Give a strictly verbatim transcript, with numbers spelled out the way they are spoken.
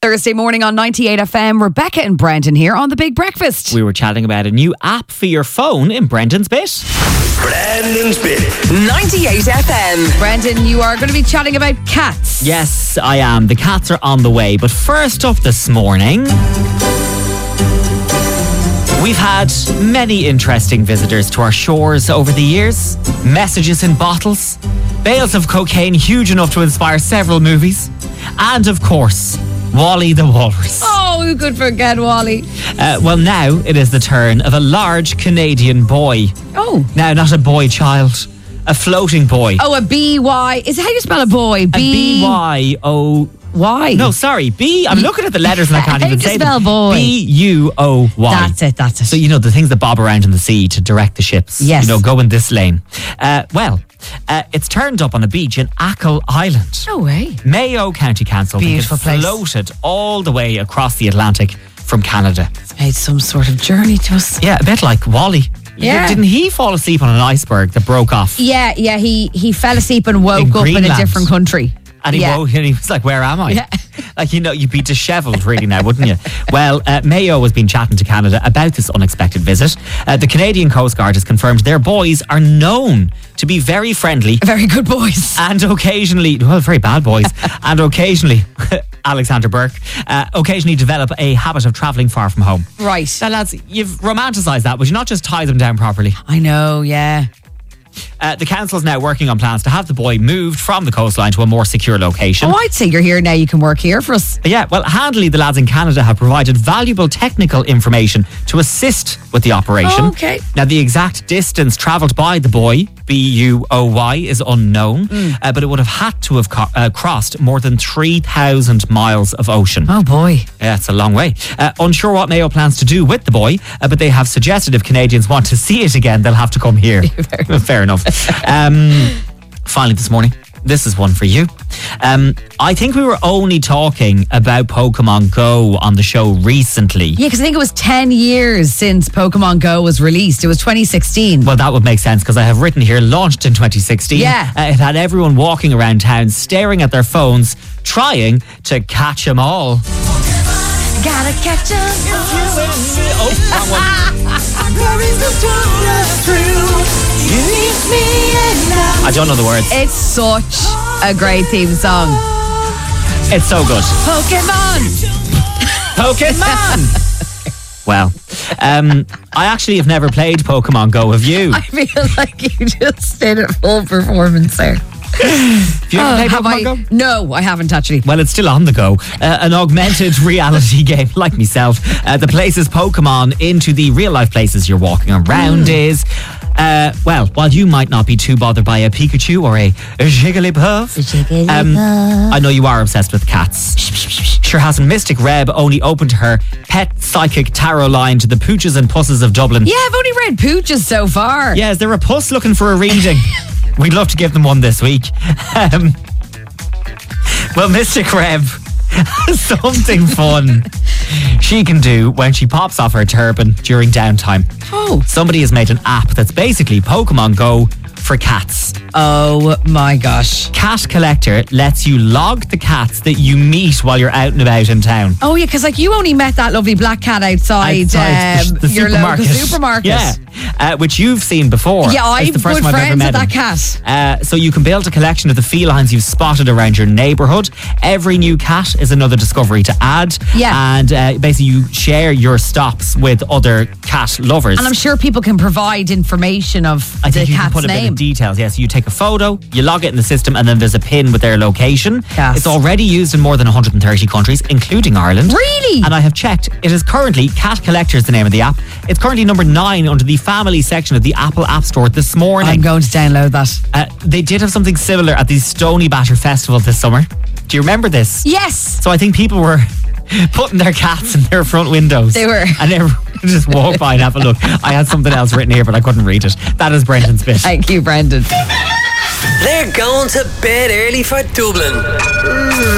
Thursday morning on ninety-eight F M, Rebecca and Brendan here on The Big Breakfast. We were chatting about a new app for your phone in Brendan's Bit. Brendan's Bit. ninety-eight F M. Brendan, you are going to be chatting about cats. Yes, I am. The cats are on the way. But first up this morning, we've had many interesting visitors to our shores over the years. Messages in bottles, bales of cocaine huge enough to inspire several movies, and of course, Wally the Walrus. Oh, who could forget Wally? Uh, well, now it is the turn of a large Canadian boy. Oh. Now, not a boy child, a floating boy. Oh, a B Y. Is it how you spell a boy? A B Y O... Why? No, sorry. B. I'm looking at the letters and I can't How even do you say spell them. boy? B U O Y. That's it, that's it. So, you know, the things that bob around in the sea to direct the ships. Yes. You know, go in this lane. Uh, well, uh, it's turned up on a beach in Achill Island. No way. Mayo County Council Beautiful think it place. floated all the way across the Atlantic from Canada. It's made some sort of journey to us. Yeah, a bit like Wally. Yeah. Didn't he fall asleep on an iceberg that broke off? Yeah, yeah, he, he fell asleep and woke In up in a Greenland. different country. And he yeah. woke and he was like, where am I? Yeah. Like, you know, you'd be dishevelled really now, wouldn't you? Well, uh, Mayo has been chatting to Canada about this unexpected visit. Uh, the Canadian Coast Guard has confirmed their boys are known to be very friendly. Very good boys. And occasionally, well, very bad boys. and occasionally, Alexander Burke, uh, occasionally develop a habit of travelling far from home. Right. Now, lads, you've romanticised that. Would you not just tie them down properly? I know, yeah. Uh, the council is now working on plans to have the boy moved from the coastline to a more secure location. Oh, I'd say you're here now. You can work here for us. Yeah, well, handily, the lads in Canada have provided valuable technical information to assist with the operation. Oh, okay. Now, the exact distance travelled by the boy, B U O Y, is unknown, Mm. uh, but it would have had to have co- uh, crossed more than three thousand miles of ocean. Oh, boy. Yeah, it's a long way. Uh, unsure what Mayo plans to do with the boy, uh, but they have suggested if Canadians want to see it again, they'll have to come here. Fair enough. Um, finally this morning, this is one for you. Um, I think we were only talking about Pokemon Go on the show recently. Yeah, because I think it was ten years since Pokemon Go was released. It was twenty sixteen. Well, that would make sense because I have written here, launched in twenty sixteen. Yeah. Uh, it had everyone walking around town, staring at their phones, trying to catch them all. Gotta catch up. Oh, that one. I don't know the words. It's such a great theme song. It's so good. Pokemon. Pokemon! Well, um, I actually have never played Pokemon Go. Have you? I feel like you just did a full performance there. Have you ever Oh, played have Pokemon I? Go? No, I haven't actually. Well, it's still on the go. Uh, an augmented reality game, like myself, uh, that places Pokemon into the real life places you're walking around Mm. is. Uh, well, while you might not be too bothered by a Pikachu or a, a Jigglypuff, um, I know you are obsessed with cats. Sure hasn't Mystic Reb only opened her pet psychic tarot line to the pooches and pusses of Dublin? Yeah, I've only read pooches so far. Yeah, is there a puss looking for a reading? We'd love to give them one this week. Um, well, Mystic Reb has something fun she can do when she pops off her turban during downtime. Oh. Somebody has made an app that's basically Pokemon Go for cats. Oh my gosh. Cat Collector lets you log the cats that you meet while you're out and about in town. Oh yeah, because like you only met that lovely black cat outside, Outside um, the, the your supermarket. local supermarket. Yeah, uh, which you've seen before. Yeah, It's I'm the first good time I've ever friends met with that him. cat. Uh, so you can build a collection of the felines you've spotted around your neighbourhood. Every new cat is another discovery to add. Yeah. And uh, basically you share your stops with other cat lovers. And I'm sure people can provide information of I the think you cat's can put a bit name. of details. Yes, you take a photo, you log it in the system, and then there's a pin with their location. Yes. It's already used in more than one hundred thirty countries, including Ireland. Really? And I have checked. It is currently, Cat Collector is the name of the app. It's currently number nine under the family section of the Apple App Store this morning. I'm going to download that. Uh, they did have something similar at the Stony Batter Festival this summer. Do you remember this? Yes. So I think people were putting their cats in their front windows. They were. And everyone would just walk by and have a look. I had something else written here, but I couldn't read it. That is Brendan's Bit. Thank you, Brendan. They're going to bed early for Dublin.